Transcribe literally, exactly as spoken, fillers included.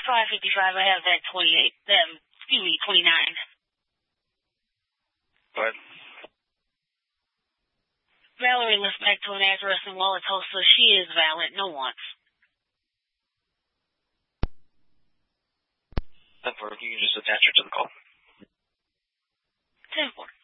five fifty-five, I have that twenty-eight, um, excuse me, twenty-nine. What? Valerie lists back to an address in Wauwatosa. She is valid, no wants. ten four, you can just attach her to the call. ten four.